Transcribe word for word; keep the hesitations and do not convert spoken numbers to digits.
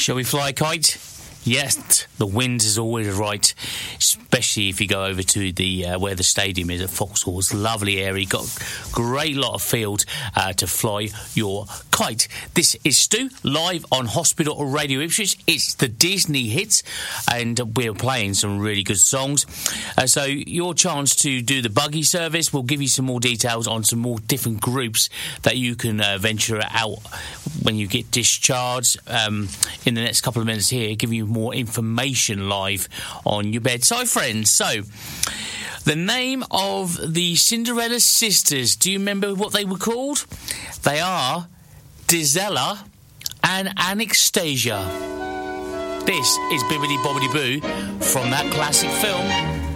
Shall we fly a kite? Yes, the wind is always right, especially if you go over to the uh, where the stadium is at Vauxhall. It's a lovely area. You've got a great lot of field uh, to fly your kite. This is Stu, live on Hospital Radio Ipswich. It's the Disney hits, and we're playing some really good songs. Uh, so your chance to do the buggy service, we'll give you some more details on some more different groups that you can uh, venture out when you get discharged um, in the next couple of minutes here, give you more information live on your bedside friends. So the name of the Cinderella sisters, do you remember what they were called? They are Dizella and Anastasia. This is Bibbidi Bobbidi Boo from that classic film